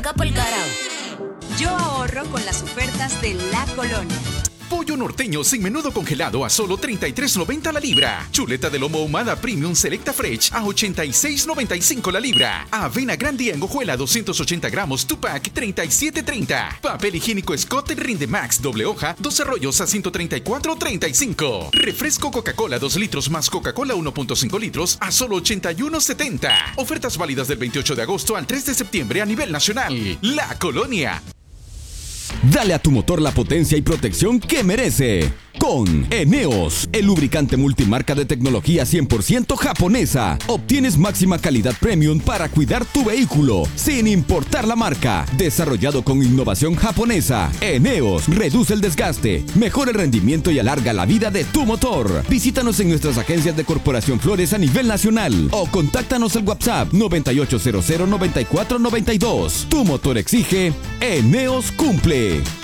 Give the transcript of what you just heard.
Capa el carao. Yo ahorro con las ofertas de La Colonia. Pollo norteño sin menudo congelado a solo $33.90 la libra. Chuleta de lomo ahumada premium selecta fresh a $86.95 la libra. Avena Grande en hojuela 280 gramos two-pack $37.30. Papel higiénico Scott Rinde Max doble hoja 12 rollos a $134.35. Refresco Coca-Cola 2 litros más Coca-Cola 1.5 litros a solo $81.70. Ofertas válidas del 28 de agosto al 3 de septiembre a nivel nacional. La Colonia. Dale a tu motor la potencia y protección que merece. Con Eneos, el lubricante multimarca de tecnología 100% japonesa. Obtienes máxima calidad premium para cuidar tu vehículo, sin importar la marca. Desarrollado con innovación japonesa, Eneos reduce el desgaste, mejora el rendimiento y alarga la vida de tu motor. Visítanos en nuestras agencias de Corporación Flores a nivel nacional o contáctanos al WhatsApp 9800-9492. Tu motor exige, Eneos cumple.